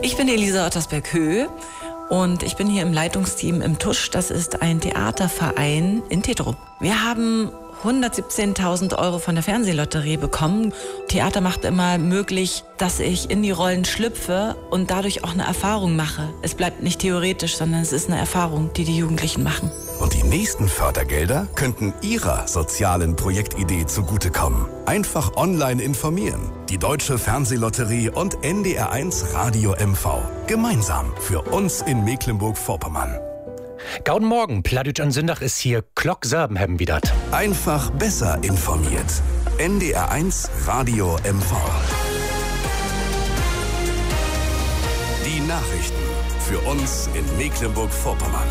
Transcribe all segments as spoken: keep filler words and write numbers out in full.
Ich bin Elisa Ottersberg-Höh und ich bin hier im Leitungsteam im Tusch. Das ist ein Theaterverein in Tetrup. Wir haben hundertsiebzehntausend Euro von der Fernsehlotterie bekommen. Theater macht immer möglich, dass ich in die Rollen schlüpfe und dadurch auch eine Erfahrung mache. Es bleibt nicht theoretisch, sondern es ist eine Erfahrung, die die Jugendlichen machen. Und die nächsten Fördergelder könnten Ihrer sozialen Projektidee zugutekommen. Einfach online informieren. Die Deutsche Fernsehlotterie und N D R eins Radio M V. Gemeinsam für uns in Mecklenburg-Vorpommern. Gauden Morgen, Pladütsch an Sündach ist hier, Klock Serben haben wieder. Einfach besser informiert. N D R eins Radio M V. Die Nachrichten für uns in Mecklenburg-Vorpommern.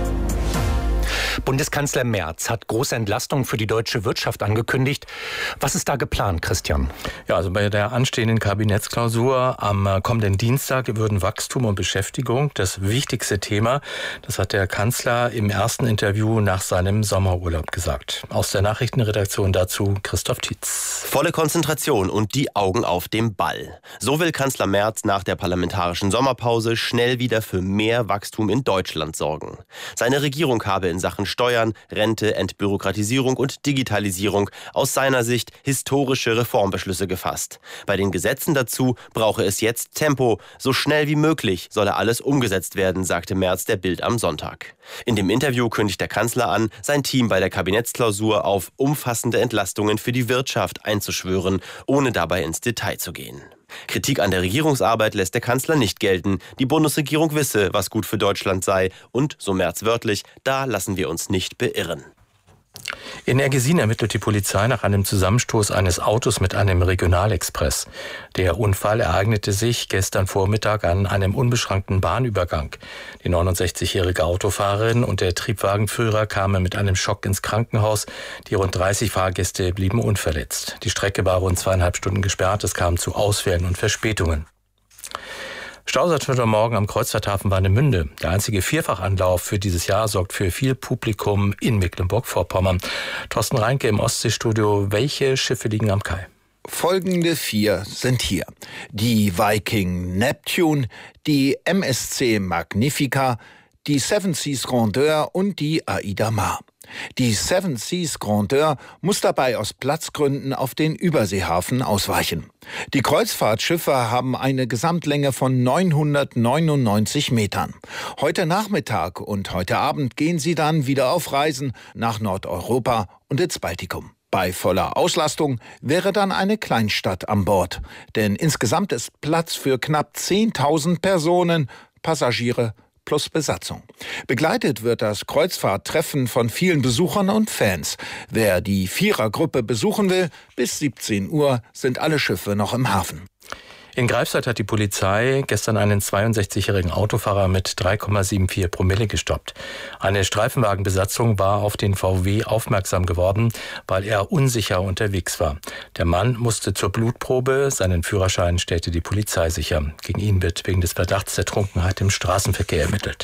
Bundeskanzler Merz hat große Entlastung für die deutsche Wirtschaft angekündigt. Was ist da geplant, Christian? Ja, also bei der anstehenden Kabinettsklausur am kommenden Dienstag würden Wachstum und Beschäftigung das wichtigste Thema. Das hat der Kanzler im ersten Interview nach seinem Sommerurlaub gesagt. Aus der Nachrichtenredaktion dazu Christoph Tietz. Volle Konzentration und die Augen auf dem Ball. So will Kanzler Merz nach der parlamentarischen Sommerpause schnell wieder für mehr Wachstum in Deutschland sorgen. Seine Regierung habe in Sachen Steuern, Rente, Entbürokratisierung und Digitalisierung aus seiner Sicht historische Reformbeschlüsse gefasst. Bei den Gesetzen dazu brauche es jetzt Tempo. So schnell wie möglich solle alles umgesetzt werden, sagte Merz der Bild am Sonntag. In dem Interview kündigt der Kanzler an, sein Team bei der Kabinettsklausur auf umfassende Entlastungen für die Wirtschaft einzuschwören, ohne dabei ins Detail zu gehen. Kritik an der Regierungsarbeit lässt der Kanzler nicht gelten. Die Bundesregierung wisse, was gut für Deutschland sei. Und, so Merz wörtlich, da lassen wir uns nicht beirren. In Ergesin ermittelt die Polizei nach einem Zusammenstoß eines Autos mit einem Regionalexpress. Der Unfall ereignete sich gestern Vormittag an einem unbeschrankten Bahnübergang. Die neunundsechzigjährige Autofahrerin und der Triebwagenführer kamen mit einem Schock ins Krankenhaus. Die rund dreißig Fahrgäste blieben unverletzt. Die Strecke war rund zweieinhalb Stunden gesperrt. Es kam zu Ausfällen und Verspätungen. Staus heute Morgen am Kreuzfahrthafen Warnemünde. Der einzige Vierfachanlauf für dieses Jahr sorgt für viel Publikum in Mecklenburg-Vorpommern. Thorsten Reinke im Ostseestudio. Welche Schiffe liegen am Kai? Folgende vier sind hier. Die Viking Neptune, die M S C Magnifica, die Seven Seas Grandeur und die Aida Mar. Die Seven Seas Grandeur muss dabei aus Platzgründen auf den Überseehafen ausweichen. Die Kreuzfahrtschiffe haben eine Gesamtlänge von neunhundertneunundneunzig Metern. Heute Nachmittag und heute Abend gehen sie dann wieder auf Reisen nach Nordeuropa und ins Baltikum. Bei voller Auslastung wäre dann eine Kleinstadt an Bord. Denn insgesamt ist Platz für knapp zehntausend Personen, Passagiere plus Besatzung. Begleitet wird das Kreuzfahrttreffen von vielen Besuchern und Fans. Wer die Vierergruppe besuchen will, bis siebzehn Uhr sind alle Schiffe noch im Hafen. In Greifswald hat die Polizei gestern einen zweiundsechzigjährigen Autofahrer mit drei Komma vierundsiebzig Promille gestoppt. Eine Streifenwagenbesatzung war auf den V W aufmerksam geworden, weil er unsicher unterwegs war. Der Mann musste zur Blutprobe, seinen Führerschein stellte die Polizei sicher. Gegen ihn wird wegen des Verdachts der Trunkenheit im Straßenverkehr ermittelt.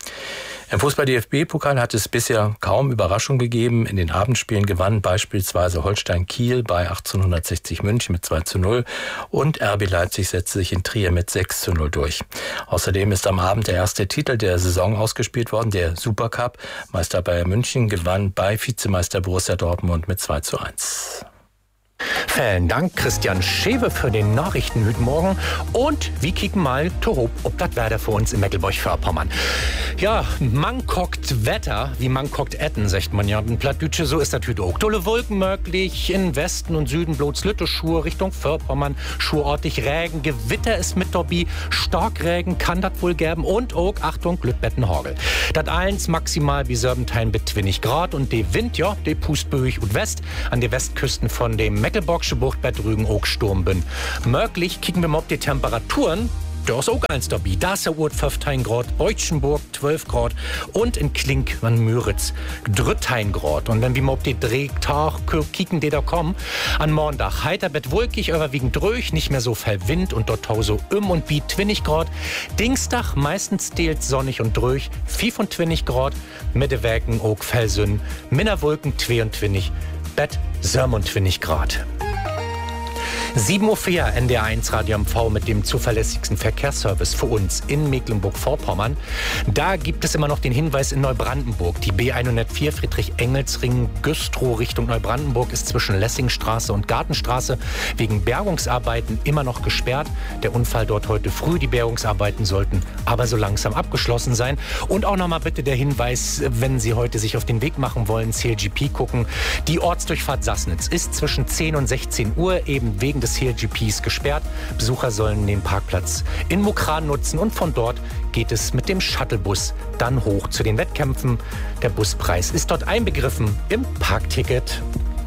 Im Fußball-D F B-Pokal hat es bisher kaum Überraschung gegeben. In den Abendspielen gewann beispielsweise Holstein Kiel bei achtzehnhundertsechzig München mit zwei zu null und R B Leipzig setzte sich in Trier mit sechs zu null durch. Außerdem ist am Abend der erste Titel der Saison ausgespielt worden, der Supercup. Meister Bayern München gewann bei Vizemeister Borussia Dortmund mit zwei zu eins. Vielen Dank, Christian Schewe, für den Nachrichten heute Morgen. Und wir kicken mal Torop, ob das Wetter für uns in Mecklenburg-Vorpommern. Ja, man guckt Wetter, wie man guckt Etten, sagt man ja. In Plattdütsche, so ist das heute auch. Tolle Wolken möglich, in Westen und Süden bloß Lütteschur, Richtung Vorpommern, schurortig Regen, Gewitter ist mit dabei, Starkregen kann das wohl geben und auch, Achtung, Glütbettenhagel. Das eins maximal wie Serbentein mit zwanzig Grad und der Wind, ja, der pust böig und West, an den Westküsten von dem Mecklenburgische Bucht bei Drügen auch Sturm bin. Möglich kicken wir mal auf die Temperaturen. Da ist auch eins dabei. Da ist der Ort fünfzehn Grad, Beutschenburg zwölf Grad und in Klink van Müritz dreizehn Grad. Und wenn wir mal auf die Drehtag kicken, die da kommen, an Montag Heiterbett wolkig, überwiegend dröch, nicht mehr so viel Wind und dort so um und bi zwanzig Grad. Dienstag meistens stehlt sonnig und dröch, fünfundzwanzig Grad, Mittewerken auch Felsün, Minderwolken zweiundzwanzig, Bett siebenundzwanzig Grad. sieben Uhr vier, N D R eins Radio M V mit dem zuverlässigsten Verkehrsservice für uns in Mecklenburg-Vorpommern. Da gibt es immer noch den Hinweis in Neubrandenburg. Die B hundertvier Friedrich-Engels-Ring Güstrow Richtung Neubrandenburg ist zwischen Lessingstraße und Gartenstraße wegen Bergungsarbeiten immer noch gesperrt. Der Unfall dort heute früh. Die Bergungsarbeiten sollten aber so langsam abgeschlossen sein. Und auch nochmal bitte der Hinweis, wenn Sie heute sich auf den Weg machen wollen, C L G P gucken. Die Ortsdurchfahrt Sassnitz ist zwischen zehn und sechzehn Uhr eben wegen des C L G Ps gesperrt. Besucher sollen den Parkplatz in Mukran nutzen und von dort geht es mit dem Shuttlebus dann hoch zu den Wettkämpfen. Der Buspreis ist dort einbegriffen im Parkticket.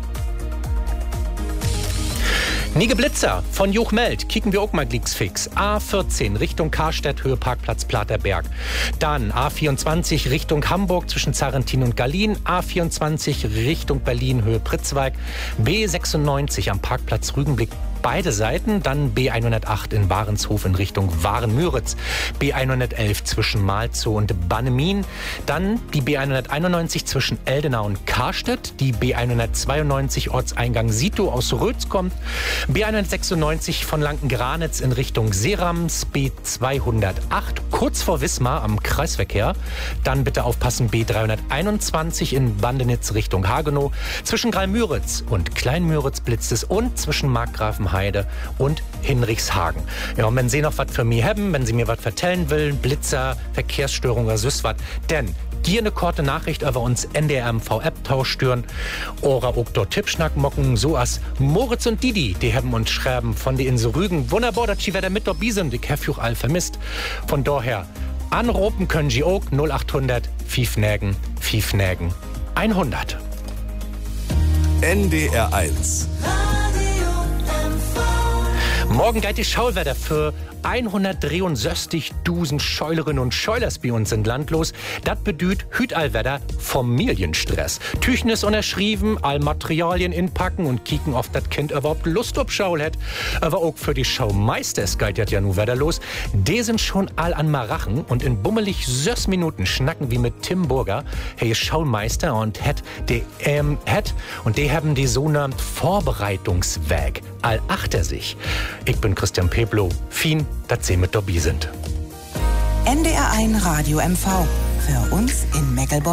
Nige Blitzer von Juchmeld, kicken wir auch mal fix. A vierzehn Richtung Karstedt, Höhe Parkplatz Platerberg. Dann A vierundzwanzig Richtung Hamburg zwischen Zarrentin und Gallien. A vierundzwanzig Richtung Berlin, Höhe Pritzwalk. B sechsundneunzig am Parkplatz Rügenblick. Beide Seiten, dann B hundertacht in Warenshof in Richtung Waren-Müritz, B hundertelf zwischen Malzow und Bannemin, dann die B hunderteinundneunzig zwischen Eldenau und Karstedt, die B hundertzweiundneunzig Ortseingang Sito aus Rötz kommt, B hundertsechsundneunzig von Lanken-Granitz in Richtung Serams, B zweihundertacht kurz vor Wismar am Kreisverkehr, dann bitte aufpassen B dreihunderteinundzwanzig in Bandenitz Richtung Hagenow, zwischen Greilmüritz und Kleinmüritz blitzt es und zwischen Markgrafenheide und Hinrichshagen. Ja, und wenn Sie noch was für mich haben, wenn Sie mir was vertellen will, Blitzer, Verkehrsstörung oder sonst was, denn hier eine kurze Nachricht über uns N D R M V-App tauschtüren oder auch dort Tippschnack mocken, so als Moritz und Didi, die haben uns schreiben von der Insel Rügen. Wunderbar, dass Sie wieder mit dabei sind, ich habe euch all vermisst. Von daher, anrufen können Sie auch null achthundert fünfnägen fünfnägen hundert. N D R eins. Morgen geht die Schauwetter für hundertdreiundsechzigtausend Scheulerinnen und Scheulers bei uns in Land los. Das bedeutet Hütallwetter Familienstress. Tüchnis unterschrieben, all Materialien inpacken und kicken, ob das Kind überhaupt Lust auf Schaul hat. Aber auch für die Schaumeisters geht ja nu Wetter los. Die sind schon all an Marachen und in bummelig sechs Minuten schnacken wie mit Tim Burger. Hey, ist Schaumeister und hat die ähm, hat und die haben die sogenannten Vorbereitungsweg all achter sich. Ich bin Christian Peblo. Fin, dass Sie mit dabei sind. N D R eins Radio M V. Für uns in Mecklenburg.